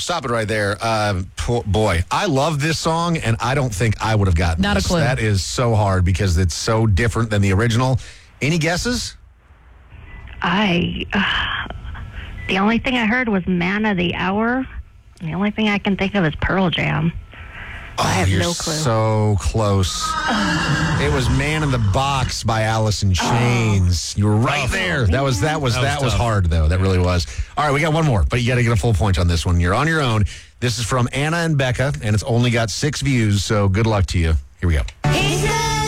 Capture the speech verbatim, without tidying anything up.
stop it right there. Uh, po- boy, I love this song, and I don't think I would have gotten Not a this. clue. That is so hard because it's so different than the original. Any guesses? I, uh, the only thing I heard was Man of the Hour. The only thing I can think of is Pearl Jam. Oh, I have you're no clue. so close. It was "Man in the Box" by Alice in Chains. You were right there. That was that was That was that was tough. hard though. That really was. All right, we got one more, but you got to get a full point on this one. You're on your own. This is from Anna and Becca, and it's only got six views. So good luck to you. Here we go. He's